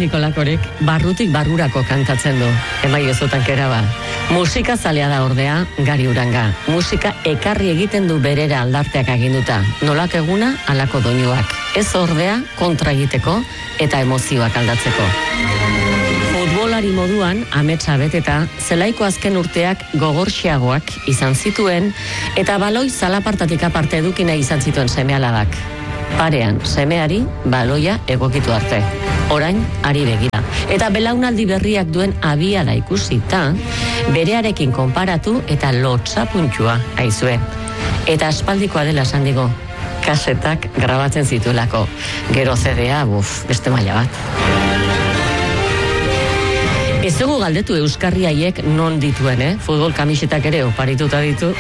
Nikolakorek barrutik barrurako kantatzen du, emaiozotan kera ba. Musika zalea da ordea, Gari Uranga. Musika ekarri egiten du berera aldarteak aginduta. Nolak eguna, alako doinuak. Ez ordea, kontra egiteko eta emozioak aldatzeko. Futbolari moduan, ametsa beteta, zelaiko azken urteak gogorxiagoak izan zituen eta baloi zalapartatik aparte edukina izan zituen seme-alabak. Parean, semeari baloia egokitu arte. Orain, ari begira. Eta belaunaldi berriak duen abiada ikusita, berearekin konparatu eta lotsapuntua aizue. Eta aspaldikoa dela esan digo, kasetak grabatzen zituelako. Gero CD-a, beste maila bat. Ez dugu galdetu euskarri haiek non dituen, futbol kamisetak ere oparituta ditu.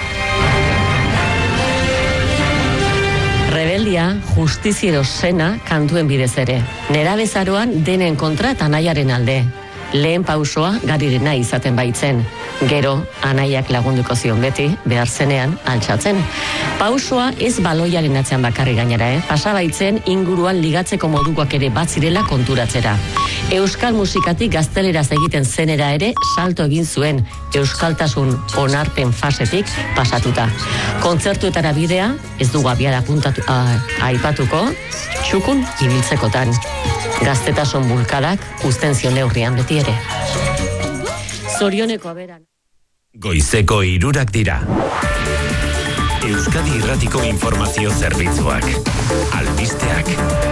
Rebeldia, justiziero zena kantuen bidez ere. Nerabezaroan denen kontra eta anaiaren alde. Lehen pausoa Garirena izaten baitzen. Gero, anaiak lagunduko zion beti, behar zenean, altxatzen. Pausoa ez baloiaren atzean bakarri gainera, Pasa baitzen inguruan ligatzeko modukoak ere batzirela konturatzera. Euskal musikatik gazteleraz egiten zenera ere salto egin zuen, euskaltasun onarpen fasetik pasatuta. Kontzertuetara bidea, ez dugu abiada aipatuko, txukun ibiltzekotan. Gaztetasun bulkadak uzten zion neurrian beti ere. Zorioneko aberan. Goizeko 3 dira. Euskadi Irratiko informazio zerbitzuak. Albisteak.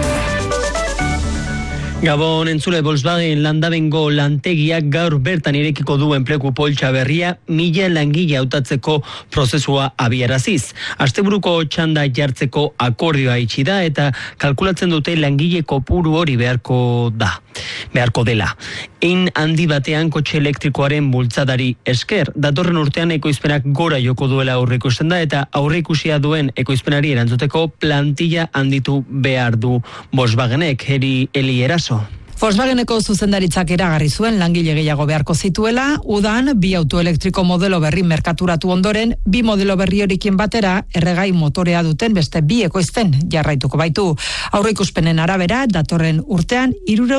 Gabon entzule, Volkswagen Landabengo lantegiak gaur bertan irekiko du enplegu poltsa berria 1000 langile hautatzeko prozesua abiaraziz. Asteburuko txanda jartzeko akordioa itxi da eta kalkulatzen dute langile kopuru hori beharko dela. Hein handi batean kotxe elektrikoaren bultzadari esker, datorren urtean ekoizpenak gora joko duela aurreikusten da eta aurreikusia duen ekoizpenari erantzuteko plantilla handitu behar du Volkswagenek, Eli Eraso. Volkswageneko zuzendaritzak eragarri zuen langile gehiago beharko zituela, udan 2 autoelektriko modelo berri merkaturatu ondoren, 2 modelo berri horikin batera erregai motorea duten beste 2 ekoizten jarraituko baitu. Aurreikuspenen arabera, datorren urtean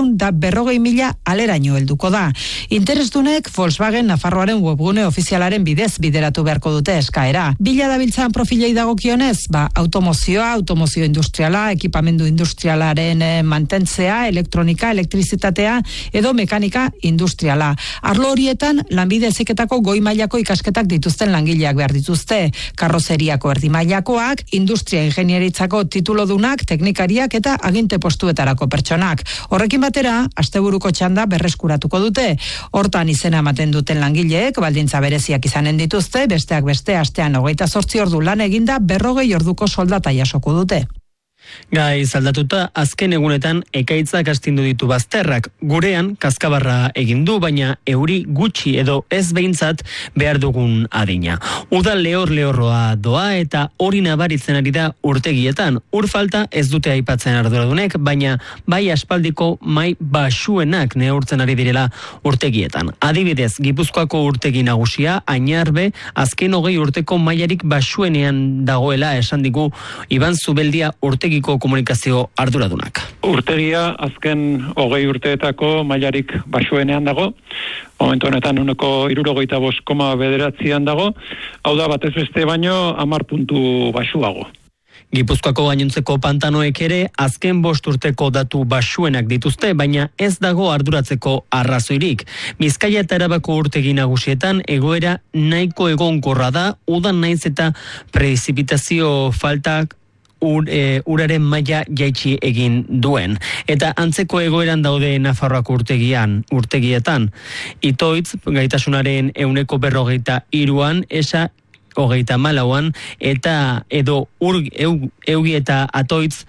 340.000 aleraino helduko da. Interesdunek Volkswagen Nafarroaren webgune ofizialaren bidez bideratu beharko dute eskaera. Bila dabiltzan profilei dagokionez, automozioa, automozio industriala, ekipamendu industrialaren mantentzea, elektronika, elektrizitatea edo mekanika industriala. Arlo horietan, lanbide heziketako goi mailako ikasketak dituzten langileak behar dituzte. Karrozeriako erdi mailakoak, industria ingenieritzako titulodunak, teknikariak eta aginte postuetarako pertsonak. Horrekin batera, asteburuko txanda berreskuratuko dute. Hortan izena ematen duten langileek, baldintza bereziak izanen dituzte, besteak beste astean 28 ordu lan eginda 40 orduko soldata jasoko dute. Gaiz aldatuta, azken egunetan ekaitzak astindu ditu bazterrak. Gurean, kaskabarra egin du, baina euri gutxi edo ez behintzat behar dugun adina. Uda lehorroa doa eta hori nabaritzen ari da urtegietan. Ur falta ez dute aipatzen arduradunek, baina bai aspaldiko mai basuenak neurtzen ari direla urtegietan. Adibidez, Gipuzkoako urtegi nagusia, Añarbe, azken 20 urteko mailarik basuenean dagoela esan digu Iban Zubeldia urtegiko komunikazio arduradunak. Urtegia azken 20 urteetako mailarik basuenean dago, momentu honetan 65,9 dago, hau da batez beste baino 10 puntu basuago. Gipuzkoako gainontzeko pantanoek ere azken 5 urteko datu basuenak dituzte, baina ez dago arduratzeko arrazoirik. Bizkaia eta Arabako urtegi nagusietan egoera nahiko egonkorra da, udan naiz eta prezipitazio faltak uraren maila jaitsi egin duen. Eta antzeko egoeran daude Nafarroako urtegietan. Itoitz, gaitasunaren 43an, esa 34an, eta edo eugi eta Atoitz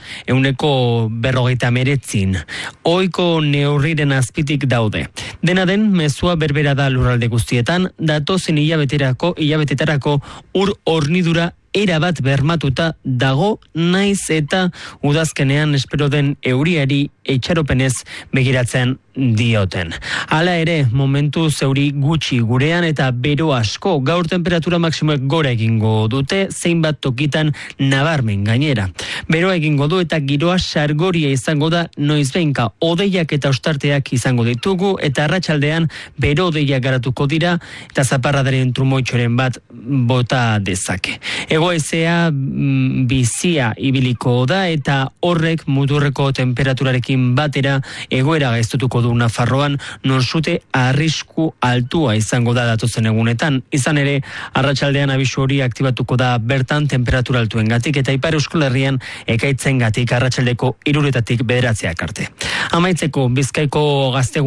49. Ohiko neurriren azpitik daude. Dena den, mezua berbera da lurralde guztietan, datozen hilabetetarako ur hornidura erabat bermatuta dago, naiz eta udazkenean espero den euriari itxaropenez begiratzen dioten. Hala ere, momentu zeuri gutxi gurean eta bero asko, gaur temperatura maksimoek gora egingo dute, zeinbat tokitan nabarmen gainera. Beroa egingo du eta giroa sargoria izango da noizbeinka, odeiak eta ostarteak izango ditugu eta arratsaldean bero odeiak garatuko dira eta zaparradaren trumoitxoren bat bota dezake. Egoezea bizia ibiliko da eta horrek muturreko temperaturarekin batera egoera gaiztutuko du Nafarroan, non sute arrisku altua izango da datozen egunetan. Izan ere, arratsaldean abisu hori aktibatuko da bertan temperatura altuengatik eta Ipar Euskal Herrian ekaitzengatik arratsaldeko 3 arte. Amaitzeko, Bizkaiko Gazte